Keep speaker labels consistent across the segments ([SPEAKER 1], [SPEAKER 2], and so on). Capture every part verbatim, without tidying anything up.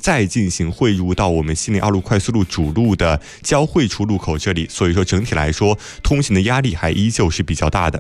[SPEAKER 1] 再进行汇入到我们西宁二路快速路主路的交汇处路口这里，所以说整体来说通行的压力还依旧是比较大的。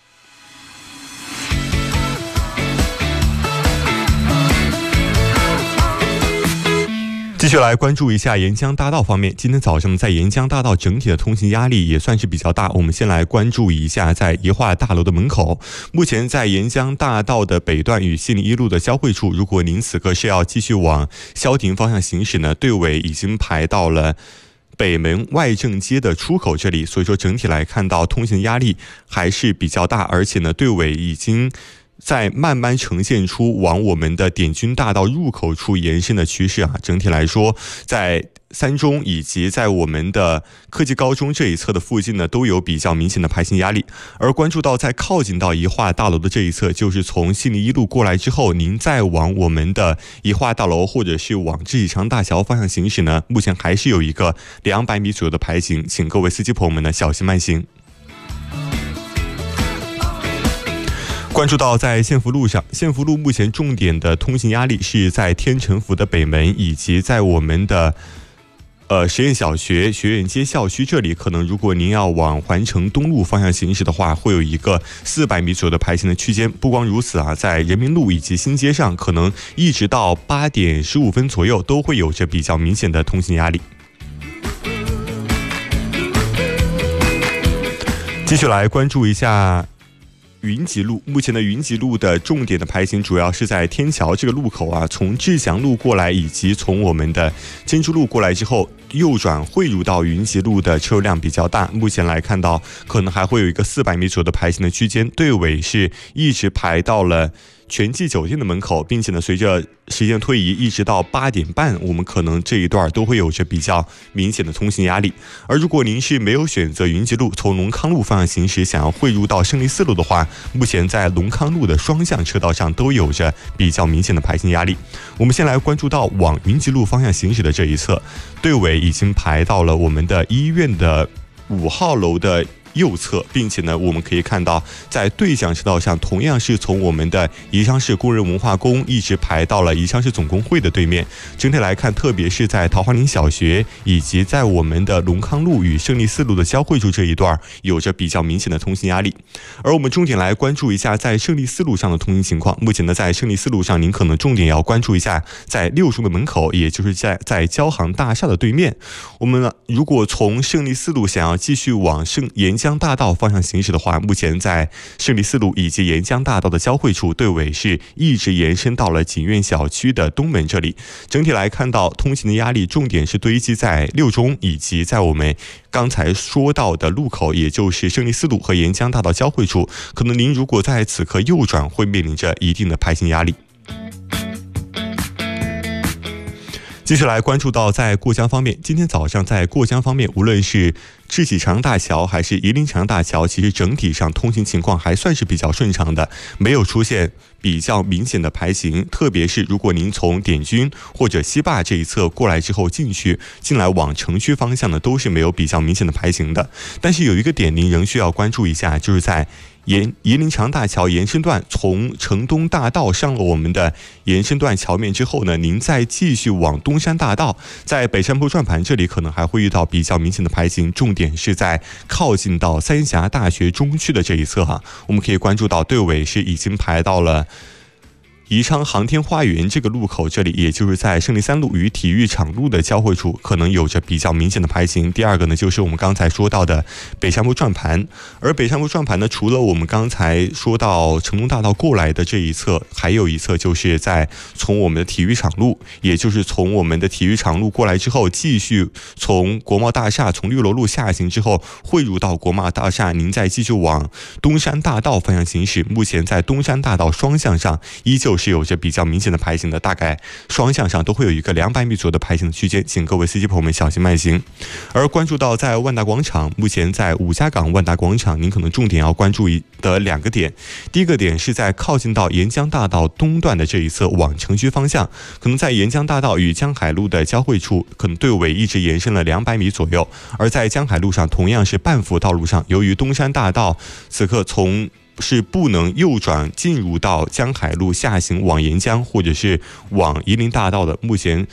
[SPEAKER 1] 继续来关注一下沿江大道方面，今天早上在沿江大道整体的通行压力也算是比较大。我们先来关注一下在宜化大楼的门口，目前在沿江大道的北段与西宁一路的交汇处，如果您此刻是要继续往消亭方向行驶呢，队尾已经排到了北门外正街的出口这里，所以说整体来看到通行压力还是比较大，而且呢队尾已经在慢慢呈现出往我们的点军大道入口处延伸的趋势啊。整体来说，在三中以及在我们的科技高中这一侧的附近呢，都有比较明显的排行压力。而关注到在靠近到宜化大楼的这一侧，就是从西宁一路过来之后，您再往我们的宜化大楼或者是往知己长大桥方向行驶呢，目前还是有一个两百米左右的排行，请各位司机朋友们呢小心慢行。关注到在县福路上，县福路目前重点的通行压力是在天成府的北门，以及在我们的呃实验小学学院街校区这里，可能如果您要往环城东路方向行驶的话，会有一个四百米左右的排行的区间。不光如此啊，在人民路以及新街上，可能一直到八点十五分左右都会有着比较明显的通行压力。继续来关注一下云集路，目前的云集路的重点的排行主要是在天桥这个路口啊，从志祥路过来以及从我们的珍珠路过来之后，右转汇入到云集路的车流量比较大。目前来看到，可能还会有一个四百米左右的排行的区间，队尾是一直排到了全季酒店的门口，并且呢，随着时间推移，一直到八点半，我们可能这一段都会有着比较明显的通行压力。而如果您是没有选择云集路，从龙康路方向行驶，想要汇入到胜利四路的话，目前在龙康路的双向车道上都有着比较明显的排行压力。我们先来关注到往云集路方向行驶的这一侧，队尾已经排到了我们的医院的五号楼的右侧，并且呢，我们可以看到在对向车道上，同样是从我们的宜昌市工人文化宫一直排到了宜昌市总工会的对面。整体来看，特别是在桃花林小学以及在我们的龙康路与胜利四路的交汇处这一段，有着比较明显的通行压力。而我们重点来关注一下在胜利四路上的通行情况。目前呢，在胜利四路上，您可能重点要关注一下在六中的门口，也就是在在交行大厦的对面。我们呢，如果从胜利四路想要继续往胜沿江大道方向行驶的话，目前在胜利四路以及沿江大道的交汇处，队尾是一直延伸到了锦苑小区的东门这里。整体来看到，通行的压力重点是堆积在六中以及在我们刚才说到的路口，也就是胜利四路和沿江大道交汇处，可能您如果在此刻右转，会面临着一定的排行压力。继续来关注到在过江方面，今天早上在过江方面，无论是知己长大桥还是夷陵长大桥，其实整体上通行情况还算是比较顺畅的，没有出现比较明显的排行。特别是如果您从点军或者西坝这一侧过来之后进去进来往城区方向呢，都是没有比较明显的排行的。但是有一个点您仍需要关注一下，就是在沿夷陵长大桥延伸段，从城东大道上了我们的延伸段桥面之后呢，您再继续往东山大道，在北山坡转盘这里可能还会遇到比较明显的排行，重点是在靠近到三峡大学中区的这一侧哈，我们可以关注到队尾是已经排到了宜昌航天花园这个路口这里，也就是在胜利三路与体育场路的交汇处，可能有着比较明显的排行。第二个呢，就是我们刚才说到的北山坡转盘，而北山坡转盘呢，除了我们刚才说到成东大道过来的这一侧，还有一侧就是在从我们的体育场路，也就是从我们的体育场路过来之后，继续从国贸大厦从六楼路下行之后，汇入到国贸大厦，您再继续往东山大道方向行驶。目前在东山大道双向上依旧是有着比较明显的排行的，大概双向上都会有一个两百米左右的排行的区间，请各位司机朋友们小心慢行。而关注到在万达广场，目前在五家港万达广场，您可能重点要关注的两个点，第一个点是在靠近到沿江大道东段的这一侧往城区方向，可能在沿江大道与江海路的交汇处，可能队尾一直延伸了两百米左右。而在江海路上，同样是半幅道路上，由于东山大道此刻从是不能右转进入到江海路下行往沿江或者是往夷陵大道的，目前